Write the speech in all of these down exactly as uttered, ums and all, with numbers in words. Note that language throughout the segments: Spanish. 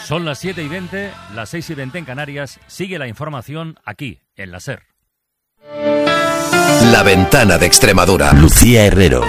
Son las siete y veinte, las seis y veinte en Canarias. Sigue la información aquí, en la SER. La Ventana de Extremadura. Lucía Herrero.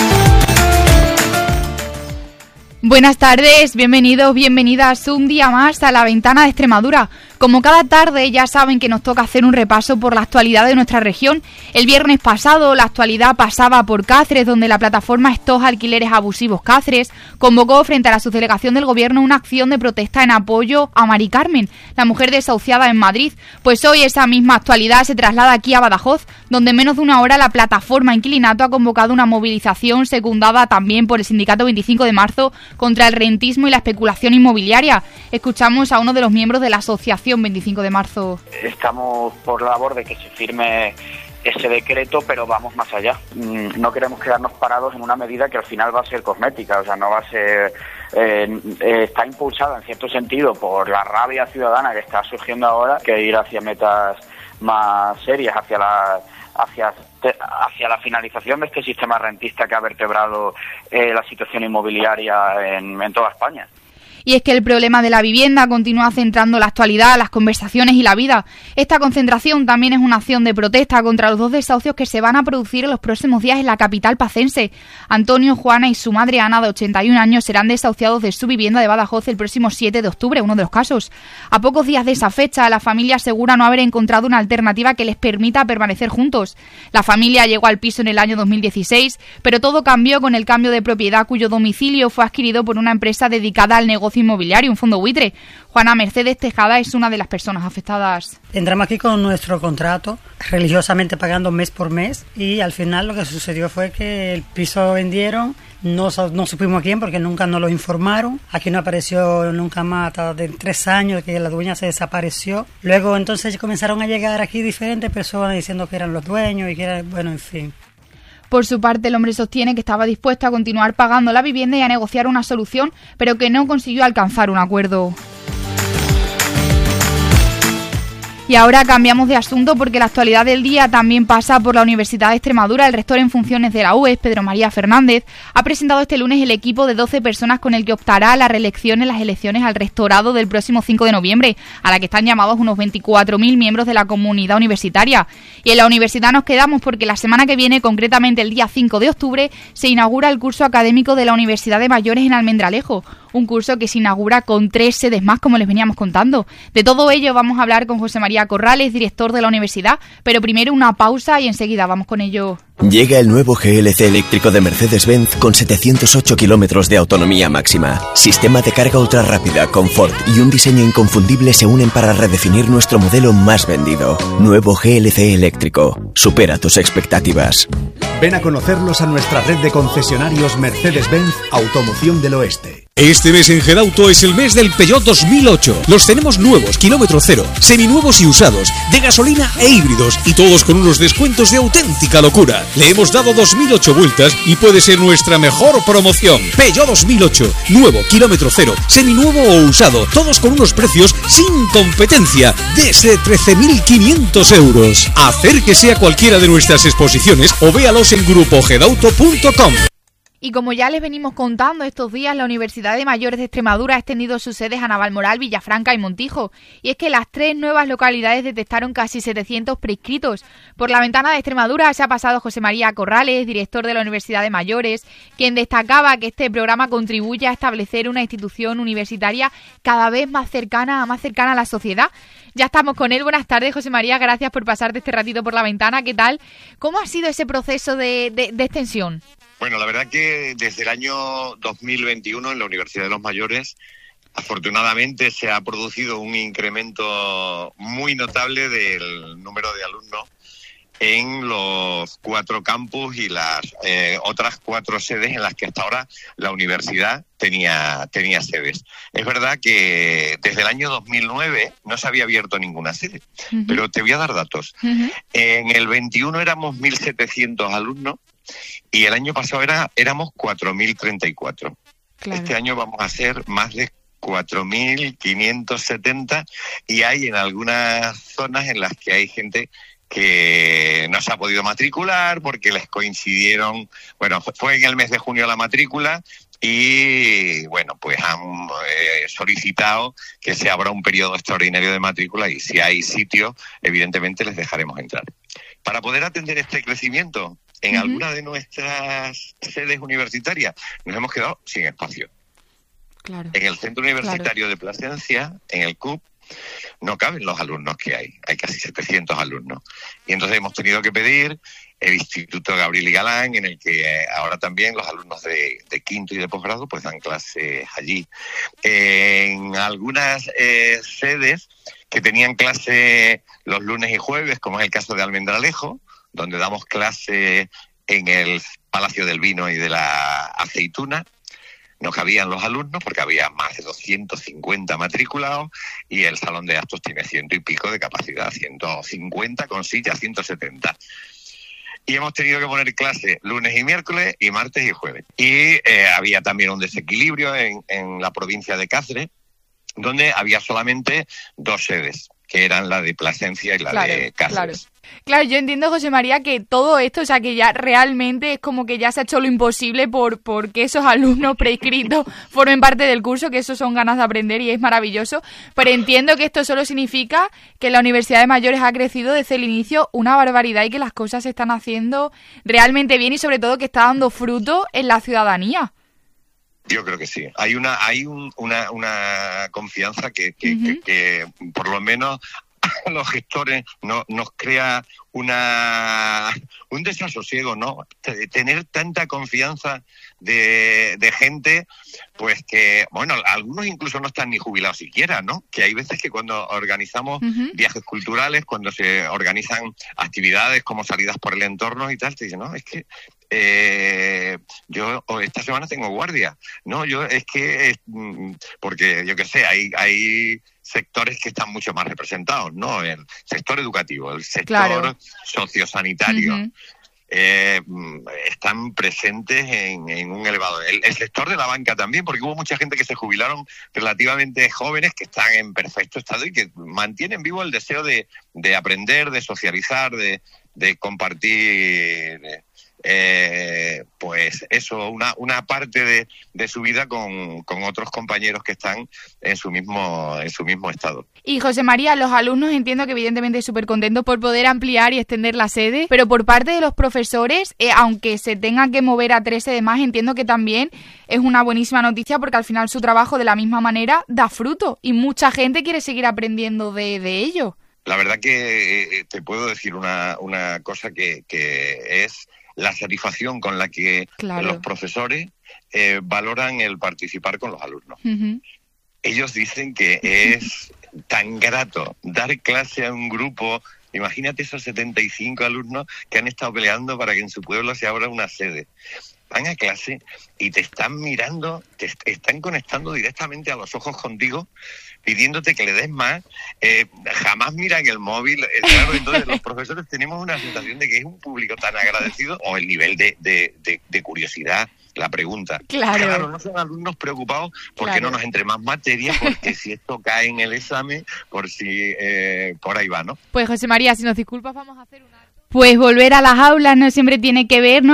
Buenas tardes, bienvenidos, bienvenidas un día más a La Ventana de Extremadura. Como cada tarde ya saben que nos toca hacer un repaso por la actualidad de nuestra región. El viernes pasado la actualidad pasaba por Cáceres, donde la plataforma Stop Alquileres Abusivos Cáceres convocó frente a la subdelegación del gobierno una acción de protesta en apoyo a Mari Carmen, la mujer desahuciada en Madrid. Pues hoy esa misma actualidad se traslada aquí a Badajoz, donde en menos de una hora la plataforma Inquilinato ha convocado una movilización secundada también por el sindicato veinticinco de marzo contra el rentismo y la especulación inmobiliaria. Escuchamos a uno de los miembros de la asociación veinticinco de marzo. Estamos por la labor de que se firme ese decreto, pero vamos más allá. No queremos quedarnos parados en una medida que al final va a ser cosmética, o sea, no va a ser... Eh, eh, está impulsada en cierto sentido por la rabia ciudadana que está surgiendo ahora, que ir hacia metas más serias, hacia la... hacia hacia la finalización de este sistema rentista que ha vertebrado eh, la situación inmobiliaria en, en toda España. Y es que el problema de la vivienda continúa centrando la actualidad, las conversaciones y la vida. Esta concentración también es una acción de protesta contra los dos desahucios que se van a producir en los próximos días en la capital pacense. Antonio, Juana y su madre Ana, de ochenta y un años, serán desahuciados de su vivienda de Badajoz el próximo siete de octubre, uno de los casos. A pocos días de esa fecha, la familia asegura no haber encontrado una alternativa que les permita permanecer juntos. La familia llegó al piso en el año dos mil dieciséis, pero todo cambió con el cambio de propiedad, cuyo domicilio fue adquirido por una empresa dedicada al negocio inmobiliario, un fondo buitre. Juana Mercedes Tejada es una de las personas afectadas. Entramos aquí con nuestro contrato, religiosamente pagando mes por mes, y al final lo que sucedió fue que el piso vendieron, no, no supimos a quién porque nunca nos lo informaron, aquí no apareció nunca más hasta de tres años que la dueña se desapareció. Luego entonces comenzaron a llegar aquí diferentes personas diciendo que eran los dueños y que eran, bueno, en fin. Por su parte, el hombre sostiene que estaba dispuesto a continuar pagando la vivienda y a negociar una solución, pero que no consiguió alcanzar un acuerdo. Y ahora cambiamos de asunto porque la actualidad del día también pasa por la Universidad de Extremadura. El rector en funciones de la U E S, Pedro María Fernández, ha presentado este lunes el equipo de doce personas con el que optará a la reelección en las elecciones al rectorado del próximo cinco de noviembre, a la que están llamados unos veinticuatro mil miembros de la comunidad universitaria. Y en la universidad nos quedamos porque la semana que viene, concretamente el día cinco de octubre, se inaugura el curso académico de la Universidad de Mayores en Almendralejo. Un curso que se inaugura con tres sedes más, como les veníamos contando. De todo ello vamos a hablar con José María Corrales, director de la universidad, pero primero una pausa y enseguida vamos con ello. Llega el nuevo G L C eléctrico de Mercedes-Benz con setecientos ocho kilómetros de autonomía máxima. Sistema de carga ultra rápida, confort y un diseño inconfundible se unen para redefinir nuestro modelo más vendido. Nuevo G L C eléctrico. Supera tus expectativas. Ven a conocerlos a nuestra red de concesionarios Mercedes-Benz Automoción del Oeste. Este mes en Gedauto es el mes del Peugeot dos mil ocho. Los tenemos nuevos, kilómetro cero, seminuevos y usados, de gasolina e híbridos, y todos con unos descuentos de auténtica locura. Le hemos dado dos mil ocho vueltas y puede ser nuestra mejor promoción. Peugeot dos mil ocho, nuevo, kilómetro cero, seminuevo o usado, todos con unos precios sin competencia, desde trece mil quinientos euros. Acérquese a cualquiera de nuestras exposiciones o véalos en grupo gedauto punto com. Y como ya les venimos contando estos días, la Universidad de Mayores de Extremadura ha extendido sus sedes a Navalmoral, Villafranca y Montijo. Y es que las tres nuevas localidades detectaron casi setecientos preinscritos. Por la Ventana de Extremadura se ha pasado José María Corrales, director de la Universidad de Mayores, quien destacaba que este programa contribuye a establecer una institución universitaria cada vez más cercana, más cercana a la sociedad. Ya estamos con él. Buenas tardes, José María. Gracias por pasarte este ratito por la ventana. ¿Qué tal? ¿Cómo ha sido ese proceso de, de, de extensión? Bueno, la verdad que desde el año dos mil veintiuno en la Universidad de los Mayores, afortunadamente se ha producido un incremento muy notable del número de alumnos en los cuatro campus y las eh, otras cuatro sedes en las que hasta ahora la universidad tenía tenía sedes. Es verdad que desde el año dos mil nueve no se había abierto ninguna sede, uh-huh. pero te voy a dar datos. Uh-huh. En el veintiuno éramos mil setecientos alumnos y el año pasado era éramos cuatro mil treinta y cuatro. Claro. Este año vamos a ser más de cuatro mil quinientos setenta y hay en algunas zonas en las que hay gente que no se ha podido matricular porque les coincidieron, bueno, fue en el mes de junio la matrícula y bueno, pues han, eh, solicitado que se abra un periodo extraordinario de matrícula y si hay sitio, evidentemente les dejaremos entrar. Para poder atender este crecimiento, en uh-huh. alguna de nuestras sedes universitarias nos hemos quedado sin espacio. Claro. En el Centro Universitario claro. de Plasencia, en el C U P, no caben los alumnos que hay. Hay casi setecientos alumnos. Y entonces hemos tenido que pedir el Instituto Gabriel y Galán, en el que eh, ahora también los alumnos de, de quinto y de posgrado pues dan clases allí. Eh, en algunas eh, sedes que tenían clase los lunes y jueves, como es el caso de Almendralejo, donde damos clase en el Palacio del Vino y de la Aceituna, no cabían los alumnos porque había más de doscientos cincuenta matriculados y el salón de actos tiene ciento y pico de capacidad, ciento cincuenta con sillas, ciento setenta. Y hemos tenido que poner clase lunes y miércoles y martes y jueves. Y eh, había también un desequilibrio en, en la provincia de Cáceres, donde había solamente dos sedes, que eran la de Plasencia y la claro, de Cáceres. Claro. Claro, yo entiendo, José María, que todo esto, o sea, que ya realmente es como que ya se ha hecho lo imposible por porque esos alumnos prescritos formen parte del curso, que eso son ganas de aprender y es maravilloso, pero entiendo que esto solo significa que la Universidad de Mayores ha crecido desde el inicio una barbaridad y que las cosas se están haciendo realmente bien y sobre todo que está dando fruto en la ciudadanía. Yo creo que sí. Hay una hay un, una, una confianza que, que, uh-huh. que, que por lo menos a los gestores no, nos crea una un desasosiego, ¿no? Tener tanta confianza de, de gente, pues que, bueno, algunos incluso no están ni jubilados siquiera, ¿no? Que hay veces que cuando organizamos uh-huh. viajes culturales, cuando se organizan actividades como salidas por el entorno y tal, te dicen, no, es que eh, yo esta semana tengo guardia, no, yo es que, es, porque yo qué sé, hay, hay sectores que están mucho más representados, ¿no? El sector educativo, el sector claro. sociosanitario, uh-huh. eh, están presentes en, en un elevado. El, el sector de la banca también, porque hubo mucha gente que se jubilaron relativamente jóvenes que están en perfecto estado y que mantienen vivo el deseo de, de aprender, de socializar, de, de compartir... Eh, pues eso, una una parte de, de su vida con, con otros compañeros que están en su mismo en su mismo estado. Y José María, los alumnos entiendo que evidentemente súper contentos por poder ampliar y extender la sede, pero por parte de los profesores, eh, aunque se tengan que mover a tres sedes más, entiendo que también es una buenísima noticia porque al final su trabajo de la misma manera da fruto y mucha gente quiere seguir aprendiendo de, de ello. La verdad que eh, te puedo decir una, una cosa que, que es la satisfacción con la que claro. los profesores eh, valoran el participar con los alumnos. Uh-huh. Ellos dicen que es tan grato dar clase a un grupo, imagínate esos setenta y cinco alumnos que han estado peleando para que en su pueblo se abra una sede. Van a clase y te están mirando, te están conectando directamente a los ojos contigo, pidiéndote que le des más, eh, jamás miran el móvil, eh, claro, entonces los profesores tenemos una sensación de que es un público tan agradecido, o el nivel de, de, de, de curiosidad, la pregunta. Claro. Claro, no son alumnos preocupados porque claro. no nos entre más materia, porque si esto cae en el examen, por si, eh, por ahí va, ¿no? Pues José María, si nos disculpas vamos a hacer una... Pues volver a las aulas no siempre tiene que ver, ¿no?